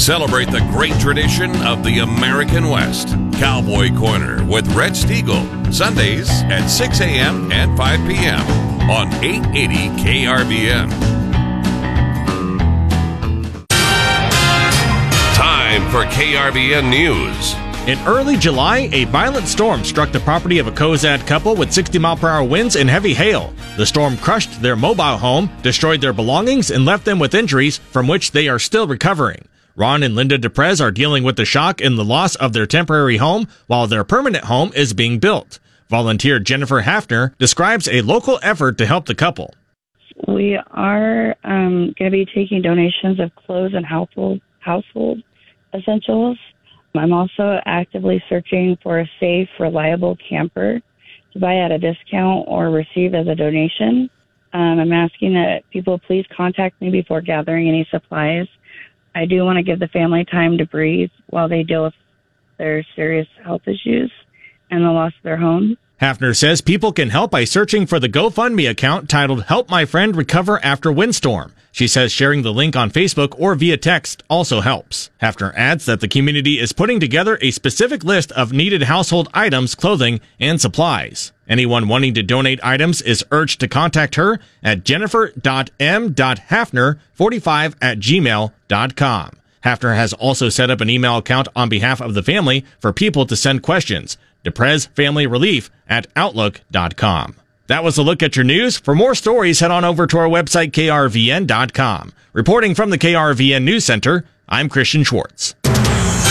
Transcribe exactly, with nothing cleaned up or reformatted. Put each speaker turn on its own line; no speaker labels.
Celebrate the great tradition of the American West. Cowboy Corner with Red Stiegel, Sundays at six a.m. and five p.m. on eight eighty K R V N. Time for K R V N News.
In early July, a violent storm struck the property of a Cozad couple with sixty mile per hour winds and heavy hail. The storm crushed their mobile home, destroyed their belongings, and left them with injuries from which they are still recovering. Ron and Linda DePrez are dealing with the shock and the loss of their temporary home while their permanent home is being built. Volunteer Jennifer Hafner describes a local effort to help the couple.
We are um, going to be taking donations of clothes and household, household essentials. I'm also actively searching for a safe, reliable camper to buy at a discount or receive as a donation. Um, I'm asking that people please contact me before gathering any supplies. I do want to give the family time to breathe while they deal with their serious health issues and the loss of their home.
Hafner says people can help by searching for the GoFundMe account titled Help My Friend Recover After Windstorm. She says sharing the link on Facebook or via text also helps. Hafner adds that the community is putting together a specific list of needed household items, clothing, and supplies. Anyone wanting to donate items is urged to contact her at jennifer dot m dot hafner forty-five at gmail dot com. Hafner has also set up an email account on behalf of the family for people to send questions. DePrez Family Relief at outlook dot com. That was a look at your news. For more stories, head on over to our website, K R V N dot com. Reporting from the K R V N News Center, I'm Christian Schwartz.